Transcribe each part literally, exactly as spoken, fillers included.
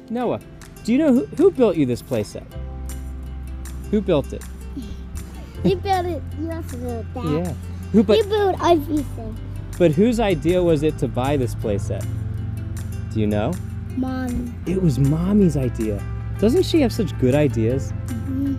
Noah, do you know who, who built you this playset? Who built it? You built it. You also built that. Yeah. Who, but, you built everything. But whose idea was it to buy this playset? Do you know? Mom. It was Mommy's idea. Doesn't she have such good ideas? Mm-hmm.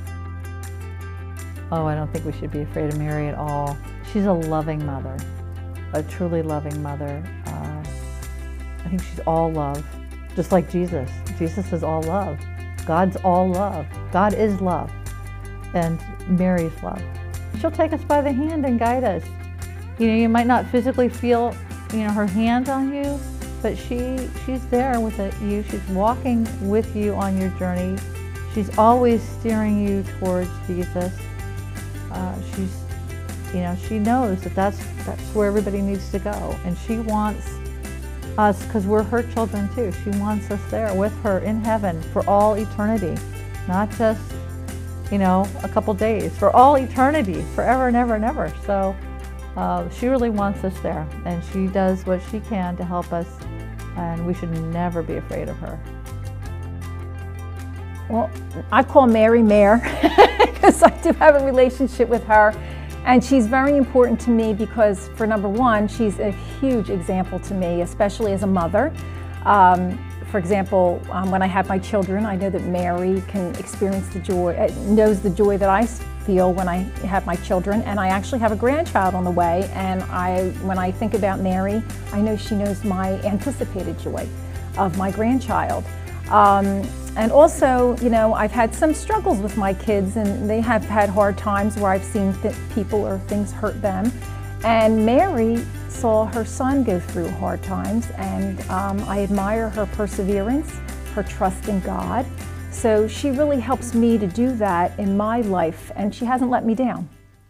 Oh, I don't think we should be afraid of Mary at all. She's a loving mother, a truly loving mother. Uh, I think she's all love, just like Jesus. Jesus is all love. God's all love. God is love, and Mary's love. She'll take us by the hand and guide us. You know, you might not physically feel, you know, her hand on you, but she she's there with it, you. She's walking with you on your journey. She's always steering you towards Jesus. Uh, she's, you know, she knows that that's that's where everybody needs to go, and she wants us, because we're her children too. She wants us there with her in heaven for all eternity, not just, you know, a couple days, for all eternity, forever and ever and ever. So uh, she really wants us there, and she does what she can to help us, and we should never be afraid of her. Well, I call Mary Mare because I do have a relationship with her, and she's very important to me because, for number one, she's a huge example to me, especially as a mother. Um, for example, um, when I have my children, I know that Mary can experience the joy, uh, knows the joy that I feel when I have my children, and I actually have a grandchild on the way, and I, when I think about Mary, I know she knows my anticipated joy of my grandchild. Um, and also, you know, I've had some struggles with my kids, and they have had hard times where I've seen th people or things hurt them. And Mary saw her son go through hard times, and um, I admire her perseverance, her trust in God. So she really helps me to do that in my life, and she hasn't let me down.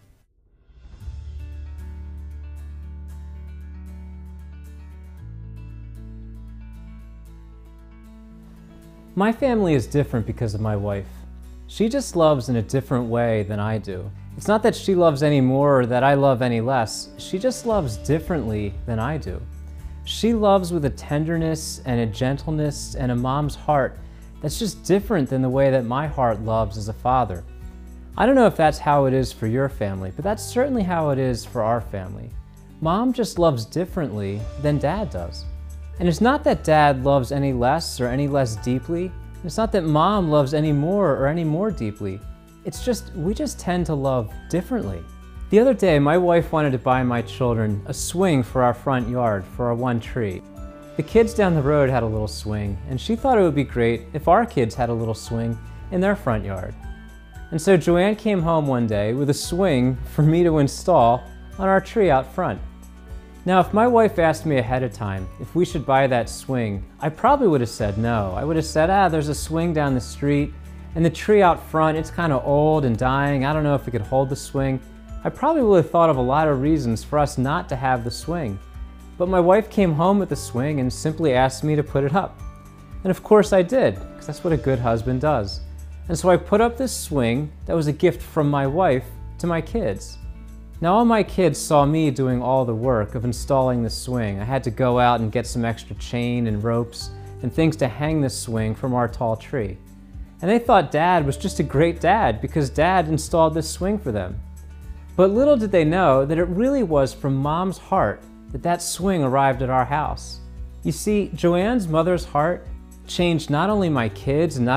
My family is different because of my wife. She just loves in a different way than I do. It's not that she loves any more or that I love any less. She just loves differently than I do. She loves with a tenderness and a gentleness and a mom's heart that's just different than the way that my heart loves as a father. I don't know if that's how it is for your family, but that's certainly how it is for our family. Mom just loves differently than Dad does. And it's not that Dad loves any less or any less deeply. It's not that Mom loves any more or any more deeply. It's just, we just tend to love differently. The other day, my wife wanted to buy my children a swing for our front yard for our one tree. The kids down the road had a little swing, and she thought it would be great if our kids had a little swing in their front yard. And so Joanne came home one day with a swing for me to install on our tree out front. Now, if my wife asked me ahead of time if we should buy that swing, I probably would have said no. I would have said, ah, there's a swing down the street, and the tree out front, it's kind of old and dying. I don't know if it could hold the swing. I probably would have thought of a lot of reasons for us not to have the swing. But my wife came home with the swing and simply asked me to put it up. And of course I did, because that's what a good husband does. And so I put up this swing that was a gift from my wife to my kids. Now all my kids saw me doing all the work of installing the swing. I had to go out and get some extra chain and ropes and things to hang the swing from our tall tree. And they thought Dad was just a great dad because Dad installed this swing for them. But little did they know that it really was from Mom's heart that that swing arrived at our house. You see, Joanne's mother's heart changed not only my kids and not